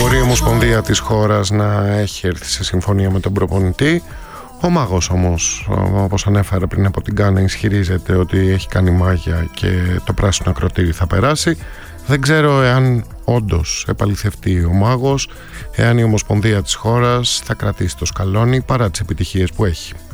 Μπορεί η Ομοσπονδία της χώρας να έχει έρθει σε συμφωνία με τον προπονητή. Ο μάγος όμως, όπως ανέφερα πριν από την Κάνα, ισχυρίζεται ότι έχει κάνει μάγια και το πράσινο ακροτήρι θα περάσει. Δεν ξέρω εάν όντως επαληθευτεί ο μάγος, εάν η Ομοσπονδία της χώρας θα κρατήσει το σκαλόνι παρά τις επιτυχίες που έχει.